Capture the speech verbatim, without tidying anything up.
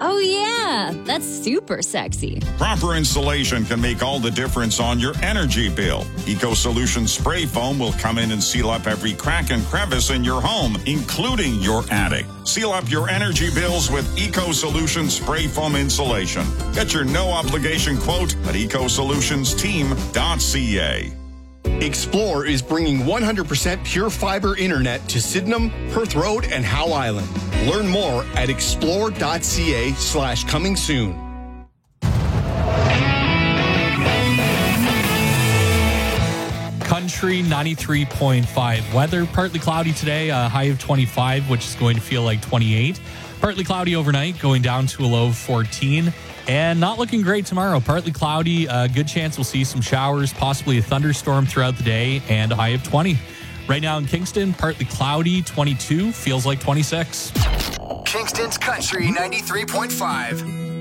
Oh, yeah. That's super sexy. Proper installation can make all the difference on your energy bill. Eco Solutions Spray Foam will come in and seal up every crack and crevice in your home, including your attic. Seal up your energy bills with Eco Solutions Spray Foam insulation. Get your no-obligation quote at eco solutions team dot c a. Explore is bringing one hundred percent pure fiber internet to Sydenham, Perth Road, and Howe Island. Learn more at explore.ca slash coming soon. Country ninety-three point five. Weather, partly cloudy today, a high of twenty-five, which is going to feel like twenty-eight. Partly cloudy overnight, going down to a low of fourteen. And not looking great tomorrow. Partly cloudy, a good chance we'll see some showers, possibly a thunderstorm throughout the day, and a high of twenty. Right now in Kingston, partly cloudy, twenty-two, feels like twenty-six. Kingston's Country ninety-three point five.